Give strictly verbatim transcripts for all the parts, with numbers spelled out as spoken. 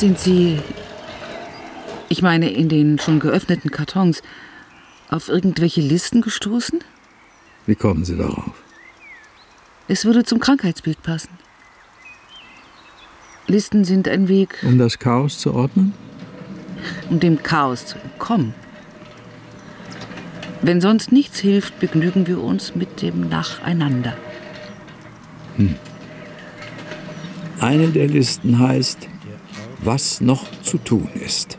Sind Sie, ich meine in den schon geöffneten Kartons, auf irgendwelche Listen gestoßen? Wie kommen Sie darauf? Es würde zum Krankheitsbild passen. Listen sind ein Weg... Um das Chaos zu ordnen? Um dem Chaos zu entkommen. Wenn sonst nichts hilft, begnügen wir uns mit dem Nacheinander. Hm. Eine der Listen heißt, was noch zu tun ist.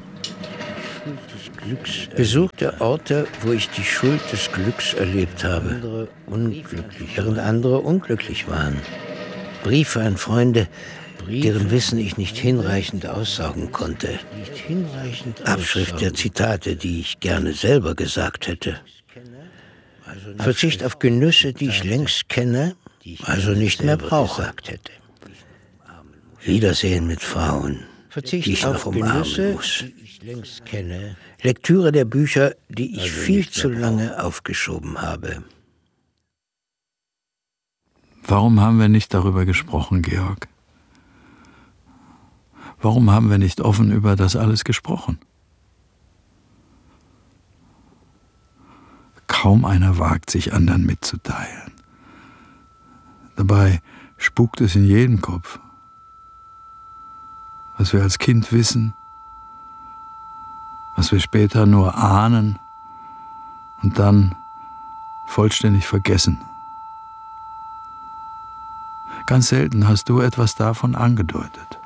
Besuch der Orte, wo ich die Schuld des Glücks erlebt habe, während andere unglücklich waren. Briefe an Freunde, deren Wissen ich nicht hinreichend aussaugen konnte. Abschrift der Zitate, die ich gerne selber gesagt hätte. Verzicht auf Genüsse, die ich längst kenne, also nicht mehr brauche. Wiedersehen mit Frauen, die ich noch umarmen muss. Lektüre der Bücher, die ich viel zu lange aufgeschoben habe. Warum haben wir nicht darüber gesprochen, Georg? Warum haben wir nicht offen über das alles gesprochen? Kaum einer wagt sich, anderen mitzuteilen. Dabei spukt es in jedem Kopf. Was wir als Kind wissen, was wir später nur ahnen und dann vollständig vergessen. Ganz selten hast du etwas davon angedeutet.